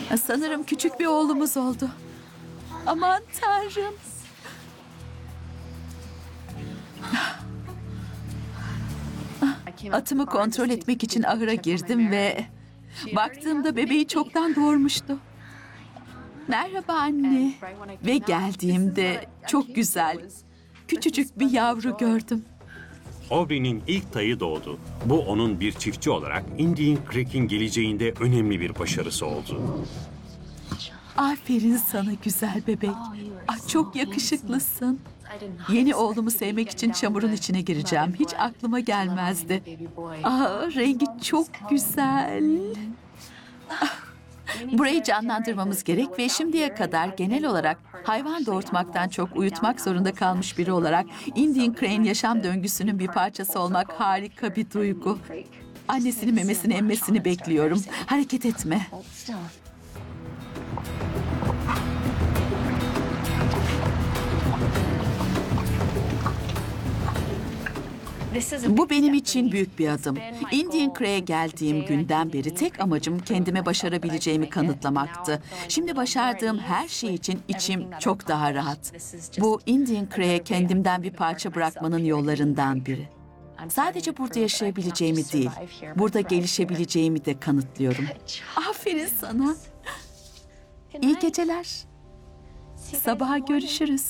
Sanırım küçük bir oğlumuz oldu. Aman Tanrım. Atımı kontrol etmek için ahıra girdim ve baktığımda bebeği çoktan doğurmuştu. Merhaba anne. Ve geldiğimde çok güzel, küçücük bir yavru gördüm. Aubrey'nin ilk tayı doğdu. Bu onun bir çiftçi olarak Indian Creek'in geleceğinde önemli bir başarısı oldu. Aferin sana güzel bebek. Çok yakışıklısın. Yeni oğlumu sevmek için çamurun içine gireceğim. Hiç aklıma gelmezdi. Rengi çok güzel. Burayı canlandırmamız gerek ve şimdiye kadar genel olarak hayvan doğurtmaktan çok uyutmak zorunda kalmış biri olarak Indian Crane yaşam döngüsünün bir parçası olmak harika bir duygu. Annesinin memesini emmesini bekliyorum. Hareket etme. Bu benim için büyük bir adım. Indian Crane'e geldiğim günden beri tek amacım kendime başarabileceğimi kanıtlamaktı. Şimdi başardığım her şey için içim çok daha rahat. Bu Indian Crane'e kendimden bir parça bırakmanın yollarından biri. Sadece burada yaşayabileceğimi değil, burada gelişebileceğimi de kanıtlıyorum. Aferin sana. İyi geceler. Sabaha görüşürüz.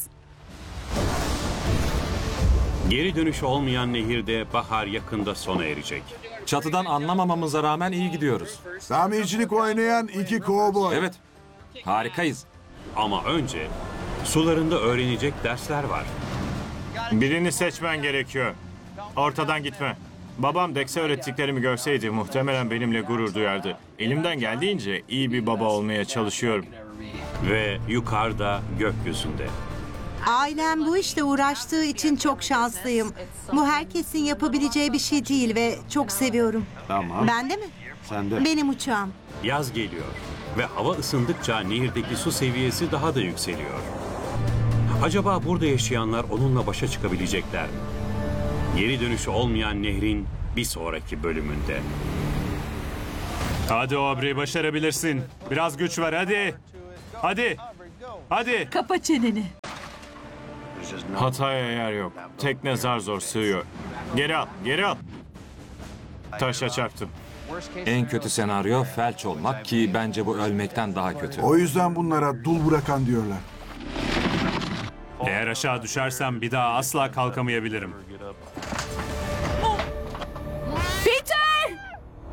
Geri dönüşü olmayan nehirde bahar yakında sona erecek. Çatıdan anlamamamıza rağmen iyi gidiyoruz. Tamircilik oynayan iki kovboy. Evet, harikayız. Ama önce sularında öğrenecek dersler var. Birini seçmen gerekiyor. Ortadan gitme. Babam Dex'e öğrettiklerimi görseydi muhtemelen benimle gurur duyardı. Elimden geldiğince iyi bir baba olmaya çalışıyorum. Ve yukarıda gökyüzünde. Ailem bu işle uğraştığı için çok şanslıyım. Bu herkesin yapabileceği bir şey değil ve çok seviyorum. Tamam. Ben de mi? Sen de. Benim uçağım. Yaz geliyor ve hava ısındıkça nehirdeki su seviyesi daha da yükseliyor. Acaba burada yaşayanlar onunla başa çıkabilecekler mi? Geri dönüşü olmayan nehrin bir sonraki bölümünde. Hadi Aubrey, başarabilirsin. Biraz güç ver hadi. Hadi. Hadi. Kapa çeneni. Hataya yer yok. Tekne zar zor sığıyor. Geri al, geri al. Taşa çarptım. En kötü senaryo felç olmak ki bence bu ölmekten daha kötü. O yüzden bunlara dul bırakan diyorlar. Eğer aşağı düşersem bir daha asla kalkamayabilirim.